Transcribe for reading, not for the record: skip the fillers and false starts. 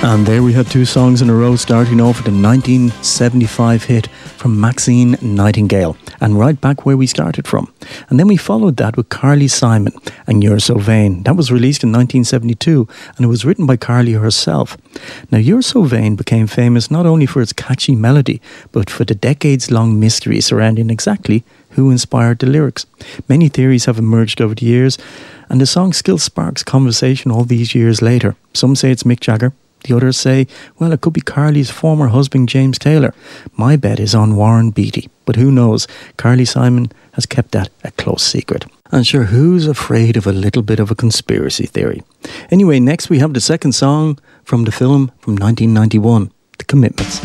And there we had two songs in a row, starting off with the 1975 hit from Maxine Nightingale, and right back where we started from. And then we followed that with Carly Simon and You're So Vain. That was released in 1972, and it was written by Carly herself. Now, You're So Vain became famous not only for its catchy melody, but for the decades-long mystery surrounding exactly who inspired the lyrics. Many theories have emerged over the years, and the song still sparks conversation all these years later. Some say it's Mick Jagger. The others say, well, it could be Carly's former husband, James Taylor. My bet is on Warren Beatty. But who knows? Carly Simon has kept that a close secret. And sure, who's afraid of a little bit of a conspiracy theory? Anyway, next we have the second song from the film from 1991, The Commitments.